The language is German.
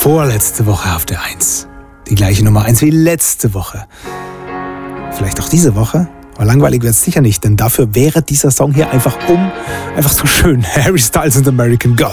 Vorletzte Woche auf der 1. Die gleiche Nummer 1 wie letzte Woche. Vielleicht auch diese Woche. Aber langweilig wird es sicher nicht, denn dafür wäre dieser Song hier einfach zu schön. Harry Styles und American Girl.